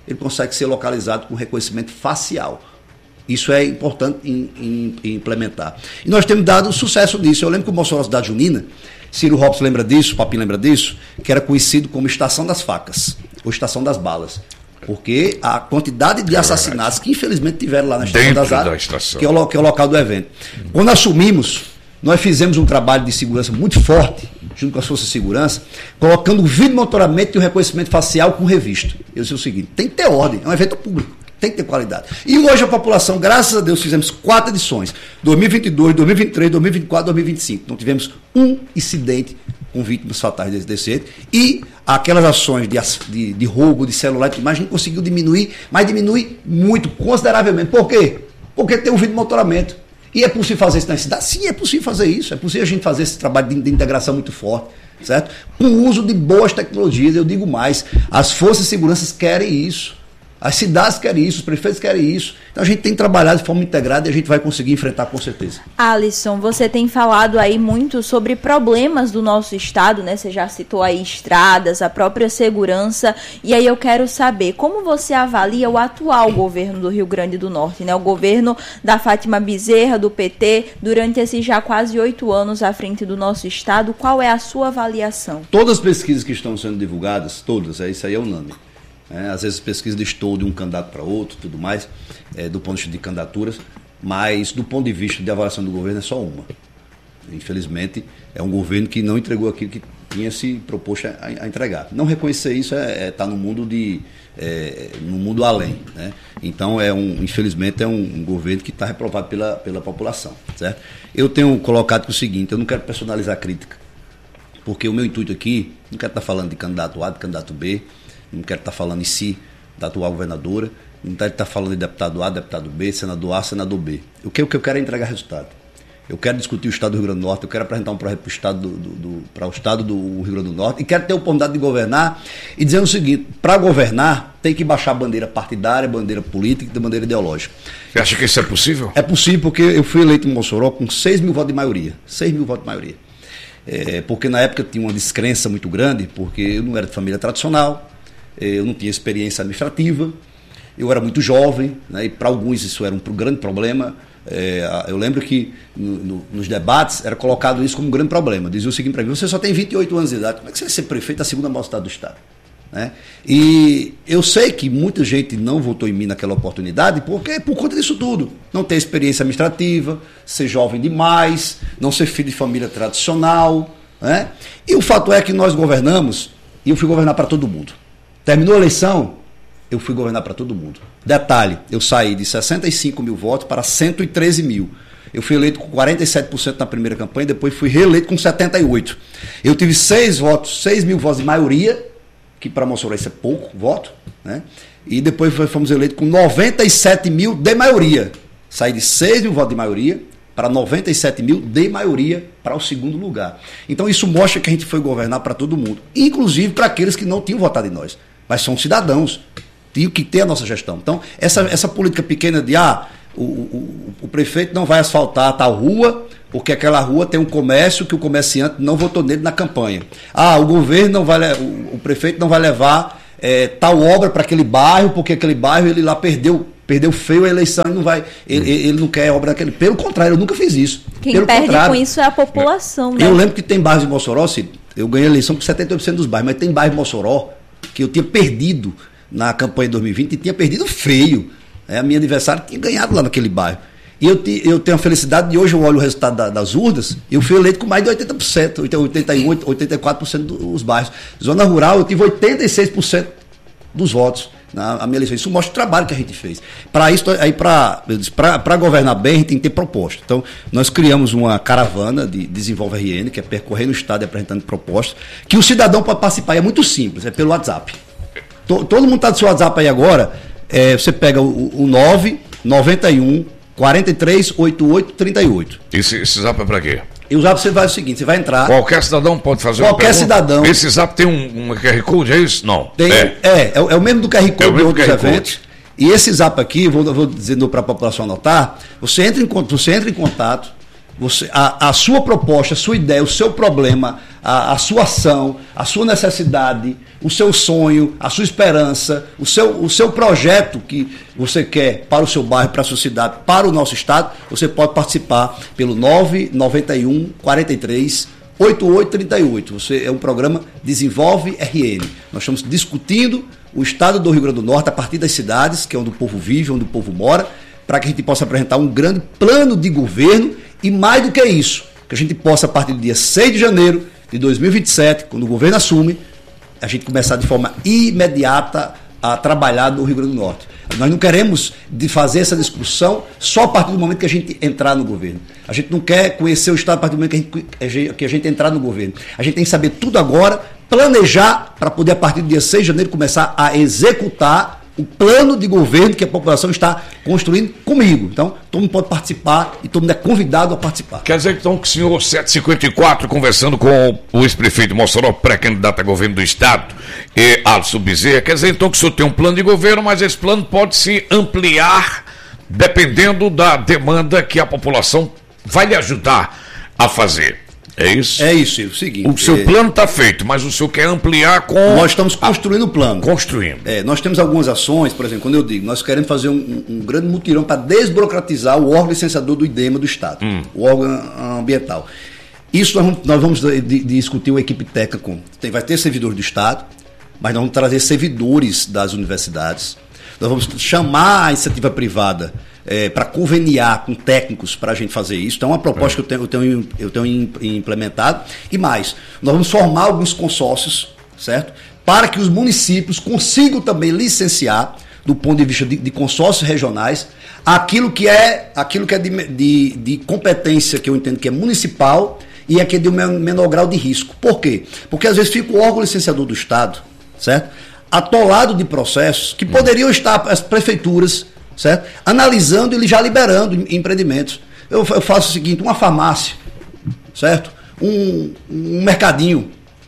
ele consegue ser localizado com reconhecimento facial. Isso é importante em, em, em implementar. E nós temos dado sucesso nisso. Eu lembro que o Mossoró Cidade Junina, Ciro Robson lembra disso, o Papinho lembra disso, que era conhecido como Estação das Facas, ou Estação das Balas. Porque a quantidade de assassinatos que infelizmente tiveram lá na Estação Dentro das Armas, da estação. Que, é o, que é o local do evento. Quando assumimos, nós fizemos um trabalho de segurança muito forte, junto com as forças de segurança, colocando o vídeo monitoramento e o reconhecimento facial com revista. Eu disse o seguinte, tem que ter ordem, é um evento público, tem que ter qualidade. E hoje a população, graças a Deus, fizemos quatro edições, dois mil e vinte e dois, dois mil e vinte e três, dois mil e vinte e quatro, dois mil e vinte e cinco. Não tivemos um incidente com vítimas fatais desse decente, e aquelas ações de, de, de roubo de celular, de imagem, conseguiu diminuir, mas diminui muito, consideravelmente. Por quê? Porque tem o vídeo monitoramento. E é possível fazer isso na cidade? Sim, é possível fazer isso. É possível a gente fazer esse trabalho de, de integração muito forte, certo? Com o uso de boas tecnologias, eu digo mais, as forças de segurança querem isso. As cidades querem isso, os prefeitos querem isso. Então a gente tem trabalhado de forma integrada e a gente vai conseguir enfrentar com certeza. Alisson, você tem falado aí muito sobre problemas do nosso estado, né? Você já citou aí estradas, a própria segurança. E aí eu quero saber como você avalia o atual governo do Rio Grande do Norte, né? O governo da Fátima Bezerra, do P T, durante esses já quase oito anos à frente do nosso estado. Qual é a sua avaliação? Todas as pesquisas que estão sendo divulgadas, todas, é isso aí é unânime. É, às vezes pesquisa de estudo de um candidato para outro, tudo mais, é, do ponto de vista de candidaturas, mas do ponto de vista de avaliação do governo é só uma. Infelizmente, é um governo que não entregou aquilo que tinha se proposto a, a entregar. Não reconhecer isso é estar é, no mundo de é, no mundo além, né? Então, é um, infelizmente, é um, um governo que está reprovado pela, pela população, certo? Eu tenho colocado o seguinte, eu não quero personalizar a crítica, porque o meu intuito aqui, não quero estar falando de candidato A, de candidato B, não quero estar falando em si da atual governadora, não quero estar falando de deputado A, deputado B, senador A, senador B. O que, o que eu quero é entregar resultado. Eu quero discutir o estado do Rio Grande do Norte, eu quero apresentar um projeto para o estado do, do, do, para o estado do Rio Grande do Norte e quero ter a oportunidade de governar e dizendo o seguinte, para governar tem que baixar a bandeira partidária, bandeira política e bandeira ideológica. Você acha que isso é possível? É possível porque eu fui eleito em Mossoró com seis mil votos de maioria. seis mil votos de maioria. É, porque na época tinha uma descrença muito grande, porque eu não era de família tradicional, eu não tinha experiência administrativa, eu era muito jovem, né, e para alguns isso era um grande problema. É, eu lembro que no, no, nos debates era colocado isso como um grande problema. Dizia o seguinte para mim, você só tem vinte e oito anos de idade, como é que você vai ser prefeito da segunda maior cidade do estado? Né? E eu sei que muita gente não votou em mim naquela oportunidade porque por conta disso tudo. Não ter experiência administrativa, ser jovem demais, não ser filho de família tradicional. Né? E o fato é que nós governamos e eu fui governar para todo mundo. Terminou a eleição, eu fui governar para todo mundo. Detalhe, eu saí de sessenta e cinco mil votos para cento e treze mil. Eu fui eleito com quarenta e sete por cento na primeira campanha, depois fui reeleito com setenta e oito por cento. Eu tive seis votos, seis mil votos de maioria, que para Mossoró isso é pouco voto, né? E depois fomos eleitos com noventa e sete mil de maioria. Saí de seis mil votos de maioria para noventa e sete mil de maioria para o segundo lugar. Então isso mostra que a gente foi governar para todo mundo, inclusive para aqueles que não tinham votado em nós, mas são cidadãos, tinham que ter a nossa gestão. Então essa, essa política pequena de ah, o, o, o prefeito não vai asfaltar tal rua, porque aquela rua tem um comércio que o comerciante não votou nele na campanha. Ah, o governo não vai, o, o prefeito não vai levar é, tal obra para aquele bairro, porque aquele bairro ele lá perdeu, perdeu feio a eleição e não vai, ele, ele não quer obra daquele. Pelo contrário, eu nunca fiz isso. Quem Pelo perde contrário, com isso é a população, né? Eu lembro que tem bairros de Mossoró, Cid, eu ganhei a eleição com setenta e oito por cento dos bairros, mas tem bairro de Mossoró que eu tinha perdido na campanha de dois mil e vinte e tinha perdido feio. É, a minha adversária tinha ganhado lá naquele bairro. E eu, te, eu tenho a felicidade de hoje eu olho o resultado da, das urnas, eu fui eleito com mais de oitenta por cento, oitenta e oito, oitenta e quatro por cento dos bairros. Zona rural eu tive oitenta e seis por cento dos votos na a minha eleição. Isso mostra o trabalho que a gente fez. Para isso, aí para governar bem, a gente tem que ter proposta. Então, nós criamos uma caravana de Desenvolve R N, que é percorrendo o estado e apresentando propostas, que o cidadão pode participar, é muito simples, é pelo WhatsApp. To, todo mundo está do seu WhatsApp aí agora, é, você pega o, o nove nove um quarenta e três oitenta e oito trinta e oito. Esse, esse zap é para quê? E o zap você faz o seguinte, você vai entrar... Qualquer cidadão pode fazer Qualquer uma pergunta? cidadão... Esse zap tem um, um Q R Code, é isso? Não. Tem, é. É, é, é o mesmo do Q R Code é de outros eventos. E esse zap aqui, vou, vou dizendo para a população anotar, você entra, em, você entra em contato Você, a, a sua proposta, a sua ideia, o seu problema, a, a sua ação, a sua necessidade, o seu sonho, a sua esperança, o seu, o seu projeto que você quer para o seu bairro, para a sua cidade, para o nosso estado, você pode participar pelo nove nove um, quatro três, oito oito três oito. Você é um programa Desenvolve R N. Nós estamos discutindo o estado do Rio Grande do Norte a partir das cidades, que é onde o povo vive, onde o povo mora, para que a gente possa apresentar um grande plano de governo e, mais do que isso, que a gente possa, a partir do dia seis de janeiro de dois mil e vinte e sete, quando o governo assume, a gente começar de forma imediata a trabalhar no Rio Grande do Norte. Nós não queremos de fazer essa discussão só a partir do momento que a gente entrar no governo. A gente não quer conhecer o estado a partir do momento que a gente, que a gente entrar no governo. A gente tem que saber tudo agora, planejar para poder, a partir do dia seis de janeiro, começar a executar o plano de governo que a população está construindo comigo. Então, todo mundo pode participar e todo mundo é convidado a participar. Quer dizer, então, que o senhor sete cinquenta e quatro, conversando com o ex-prefeito de Mossoró, pré-candidato a governo do estado, e Alisson Bezerra, quer dizer, então, que o senhor tem um plano de governo, mas esse plano pode se ampliar dependendo da demanda que a população vai lhe ajudar a fazer. É isso? É isso, é o seguinte. O seu é... plano está feito, mas o senhor quer ampliar com... Nós estamos construindo o plano. Construindo. É, nós temos algumas ações, por exemplo, quando eu digo, nós queremos fazer um, um, um grande mutirão para desburocratizar o órgão licenciador do IDEMA do Estado, hum. o órgão ambiental. Isso nós vamos, nós vamos de, de discutir uma equipe técnica com... Tem, vai ter servidores do Estado, mas nós vamos trazer servidores das universidades. Nós vamos chamar a iniciativa privada É, para conveniar com técnicos para a gente fazer isso. Então é uma proposta é. que eu tenho, eu tenho, eu tenho implementado. E mais, nós vamos formar alguns consórcios, certo? Para que os municípios consigam também licenciar, do ponto de vista de, de consórcios regionais, aquilo que é, aquilo que é de, de, de competência que eu entendo que é municipal e é que é de um menor grau de risco. Por quê? Porque às vezes fica o órgão licenciador do Estado, certo? Atolado de processos que poderiam estar as prefeituras, certo? Analisando e já liberando empreendimentos. Eu, eu faço o seguinte, uma farmácia, certo? Um, um mercadinho,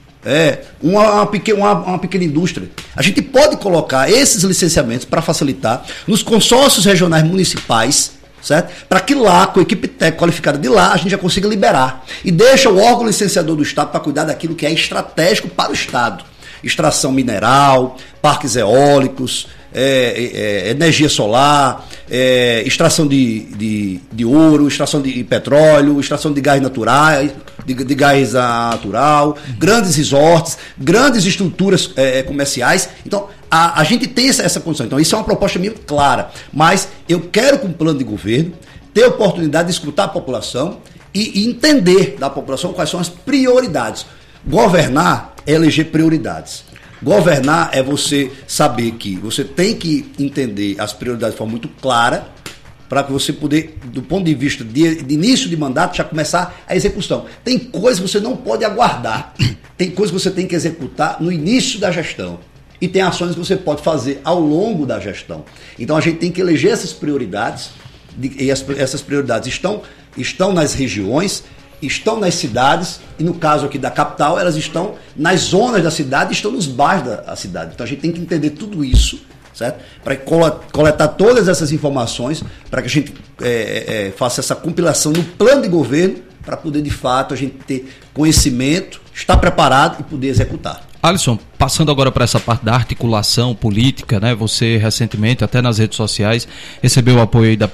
é, uma, uma, pequena, uma, uma pequena indústria. A gente pode colocar esses licenciamentos para facilitar nos consórcios regionais municipais, certo? Para que lá, com a equipe técnica qualificada de lá, a gente já consiga liberar. E deixa o órgão licenciador do Estado para cuidar daquilo que é estratégico para o Estado. Extração mineral, parques eólicos, É, é, energia solar, é, extração de, de, de ouro, extração de petróleo, extração de gás natural, de, de gás natural, grandes resorts, grandes estruturas é, comerciais. Então, a, a gente tem essa, essa condição. Então, isso é uma proposta meio clara. Mas eu quero, com o plano de governo, ter a oportunidade de escutar a população e, e entender da população quais são as prioridades. Governar é eleger prioridades. Governar é você saber que você tem que entender as prioridades de forma muito clara para que você poder, do ponto de vista de, de início de mandato, já começar a execução. Tem coisas que você não pode aguardar. Tem coisas que você tem que executar no início da gestão. E tem ações que você pode fazer ao longo da gestão. Então a gente tem que eleger essas prioridades, e as, essas prioridades estão, estão nas regiões, estão nas cidades, e no caso aqui da capital, elas estão nas zonas da cidade, estão nos bairros da cidade. Então a gente tem que entender tudo isso, certo? Para coletar todas essas informações, para que a gente é, é, faça essa compilação no plano de governo, para poder de fato a gente ter conhecimento, estar preparado e poder executar. Alisson, passando agora para essa parte da articulação política, né? Você recentemente, até nas redes sociais, recebeu o apoio aí da,